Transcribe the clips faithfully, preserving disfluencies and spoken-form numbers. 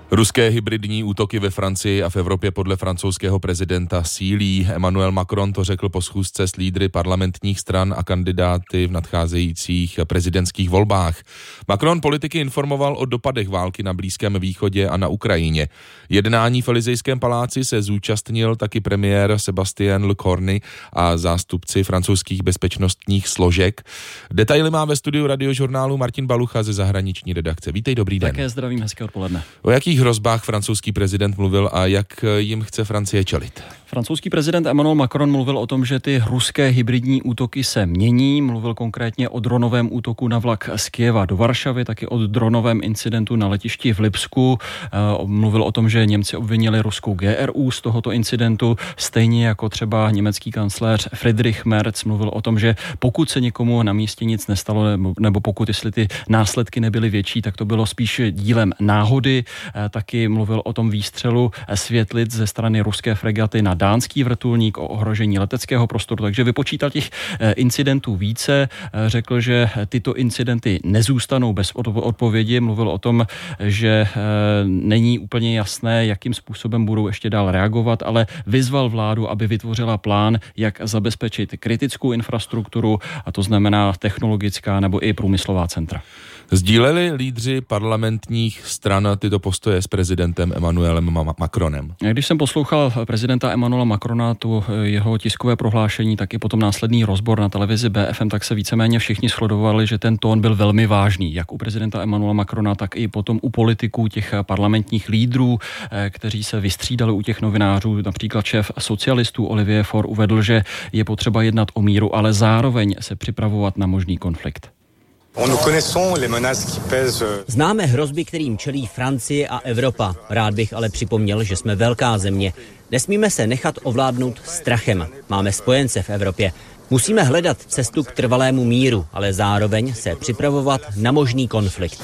Ruské hybridní útoky ve Francii a v Evropě podle francouzského prezidenta sílí. Emmanuel Macron to řekl po schůzce s lídry parlamentních stran a kandidáty v nadcházejících prezidentských volbách. Macron politiky informoval o dopadech války na Blízkém východě a na Ukrajině. Jednání v Elysejském paláci se zúčastnil taky premiér Sébastien Lecornu a zástupci francouzských bezpečnostních složek. Detaily má ve studiu Radiožurnálu Martin Balucha ze zahraniční redakce. Vítej, dobrý den. Také zdravím, hezké odpoledne. O jakých hrozbách francouzský prezident mluvil a jak jim chce Francie čelit? Francouzský prezident Emmanuel Macron mluvil o tom, že ty ruské hybridní útoky se mění. Mluvil konkrétně o dronovém útoku na vlak z Kyjeva do Varšavy, taky o dronovém incidentu na letišti v Lipsku. Mluvil o tom, že Němci obvinili ruskou G R U z tohoto incidentu, stejně jako třeba německý kancléř Friedrich Merz mluvil o tom, že pokud se někomu na místě nic nestalo, nebo pokud jestli ty následky nebyly větší, tak to bylo spíš dílem náhody. Taky mluvil o tom výstřelu světlic ze strany ruské fregaty na dánský vrtulník, o ohrožení leteckého prostoru, takže vypočítal těch incidentů více. Řekl, že tyto incidenty nezůstanou bez odpovědi. Mluvil o tom, že není úplně jasné, jakým způsobem budou ještě dál reagovat, ale vyzval vládu, aby vytvořila plán, jak zabezpečit kritickou infrastrukturu, a to znamená technologická nebo i průmyslová centra. Sdíleli lídři parlamentních stran tyto postoje s prezidentem Emmanuelem Macronem? Když jsem poslouchal prezidenta Emmanuela Macrona, tu jeho tiskové prohlášení, tak i potom následný rozbor na televizi B F M, tak se víceméně všichni shodovali, že ten tón byl velmi vážný, jak u prezidenta Emmanuela Macrona, tak i potom u politiků, těch parlamentních lídrů, kteří se vystřídali u těch novinářů. Například šéf socialistů Olivier Faure uvedl, že je potřeba jednat o míru, ale zároveň se připravovat na možný konflikt. Známe hrozby, kterým čelí Francie a Evropa. Rád bych ale připomněl, že jsme velká země. Nesmíme se nechat ovládnout strachem. Máme spojence v Evropě. Musíme hledat cestu k trvalému míru, ale zároveň se připravovat na možný konflikt.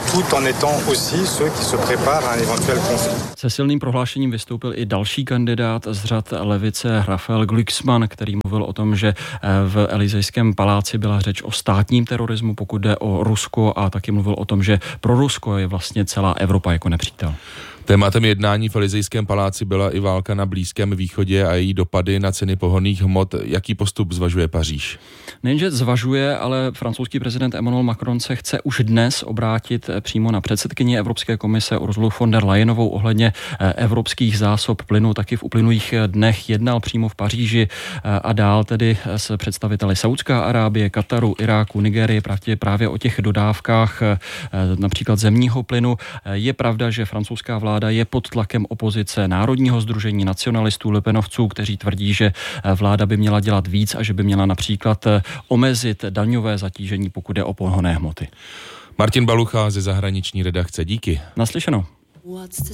Se silným prohlášením vystoupil i další kandidát z řad levice, Raphael Glucksmann, který mluvil o tom, že v Elysejském paláci byla řeč o státním terorismu, pokud jde o Rusko, a taky mluvil o tom, že pro Rusko je vlastně celá Evropa jako nepřítel. Tématem jednání v Elysejském paláci byla i válka na Blízkém východě a její dopady na ceny pohonných hmot. Jaký postup zvažuje Paříž? Nejenže zvažuje, ale francouzský prezident Emmanuel Macron se chce už dnes obrátit přímo na předsedkyni Evropské komise Ursulu von der Leyenovou ohledně evropských zásob plynu. Taky v uplynulých dnech jednal přímo v Paříži a dál tedy s představiteli Saudská Arábie, Kataru, Iráku, Nigérie právě o těch dodávkách například zemního plynu. Je pravda, že francouzská vláda je pod tlakem opozice, Národního sdružení nacionalistů, lepenovců, kteří tvrdí, že vláda by měla dělat víc a že by měla například omezit daňové zatížení, pokud jde o pohonné hmoty. Martin Balucha ze zahraniční redakce, díky. Naslyšenou.